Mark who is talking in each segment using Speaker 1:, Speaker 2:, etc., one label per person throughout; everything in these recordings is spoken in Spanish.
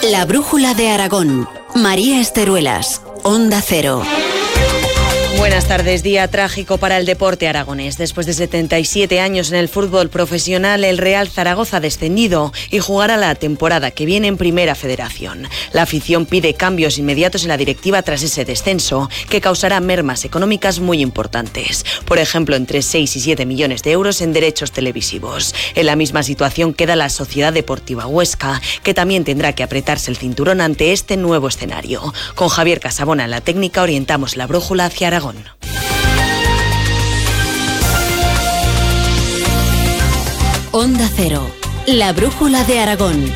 Speaker 1: La brújula de Aragón. María Esteruelas, Onda Cero.
Speaker 2: Buenas tardes. Día trágico para el deporte aragonés. Después de 77 años en el fútbol profesional, el Real Zaragoza ha descendido y jugará la temporada que viene en Primera Federación. La afición pide cambios inmediatos en la directiva tras ese descenso, que causará mermas económicas muy importantes. Por ejemplo, entre 6 y 7 millones de euros en derechos televisivos. En la misma situación queda la Sociedad Deportiva Huesca, que también tendrá que apretarse el cinturón ante este nuevo escenario. Con Javier Casabona en la técnica orientamos la brújula hacia Aragón.
Speaker 1: Onda Cero, la brújula de Aragón.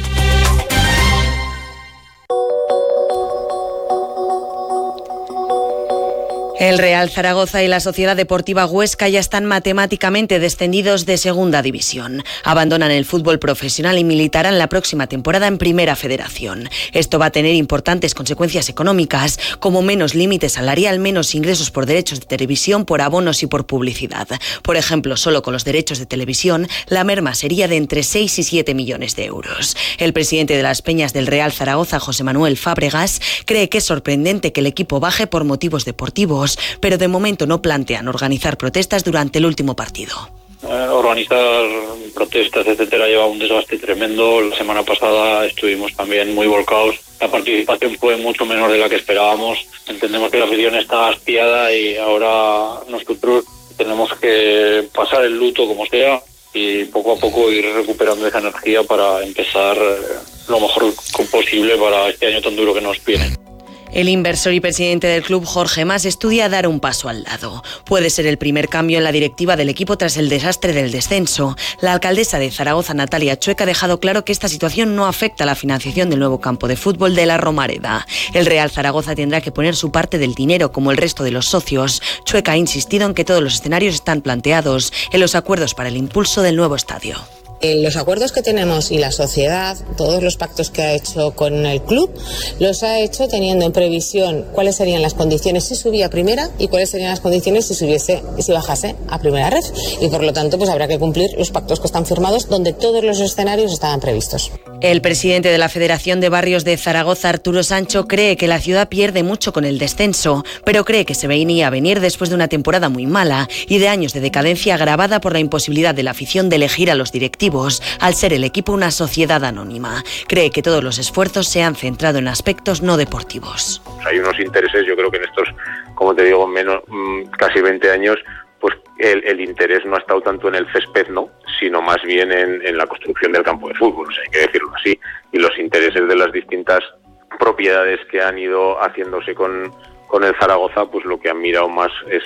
Speaker 2: El Real Zaragoza y la Sociedad Deportiva Huesca ya están matemáticamente descendidos de Segunda División. Abandonan el fútbol profesional y militarán la próxima temporada en Primera Federación. Esto va a tener importantes consecuencias económicas, como menos límite salarial, menos ingresos por derechos de televisión, por abonos y por publicidad. Por ejemplo, solo con los derechos de televisión, la merma sería de entre 6 y 7 millones de euros. El presidente de las Peñas del Real Zaragoza, José Manuel Fábregas, cree que es sorprendente que el equipo baje por motivos deportivos, pero de momento no plantean organizar protestas durante el último partido.
Speaker 3: Organizar protestas, etcétera, lleva un desgaste tremendo. La semana pasada estuvimos también muy volcados. La participación fue mucho menor de la que esperábamos. Entendemos que la afición está hastiada y ahora nosotros tenemos que pasar el luto como sea y poco a poco ir recuperando esa energía para empezar lo mejor posible para este año tan duro que nos viene.
Speaker 2: El inversor y presidente del club, Jorge Mas, estudia dar un paso al lado. Puede ser el primer cambio en la directiva del equipo tras el desastre del descenso. La alcaldesa de Zaragoza, Natalia Chueca, ha dejado claro que esta situación no afecta a la financiación del nuevo campo de fútbol de la Romareda. El Real Zaragoza tendrá que poner su parte del dinero, como el resto de los socios. Chueca ha insistido en que todos los escenarios están planteados en los acuerdos para el impulso del nuevo estadio.
Speaker 4: Los acuerdos que tenemos y la sociedad, todos los pactos que ha hecho con el club, los ha hecho teniendo en previsión cuáles serían las condiciones si subía a primera y cuáles serían las condiciones si bajase a primera red. Y por lo tanto, pues habrá que cumplir los pactos que están firmados donde todos los escenarios estaban previstos.
Speaker 2: El presidente de la Federación de Barrios de Zaragoza, Arturo Sancho, cree que la ciudad pierde mucho con el descenso, pero cree que se venía a venir después de una temporada muy mala y de años de decadencia agravada por la imposibilidad de la afición de elegir a los directivos, al ser el equipo una sociedad anónima. Cree que todos los esfuerzos se han centrado en aspectos no deportivos.
Speaker 5: Hay unos intereses, yo creo que en estos, como te digo, casi 20 años, pues el interés no ha estado tanto en el césped, ¿no?, sino más bien en la construcción del campo de fútbol, hay que decirlo así, y los intereses de las distintas propiedades que han ido haciéndose con el Zaragoza, pues lo que han mirado más es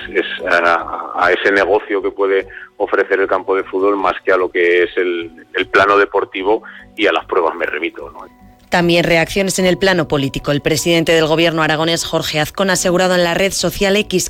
Speaker 5: a ese negocio que puede ofrecer el campo de fútbol más que a lo que es el plano deportivo, y a las pruebas me remito, ¿no?
Speaker 2: También reacciones en el plano político. El presidente del gobierno aragonés, Jorge Azcón, ha asegurado en la red social X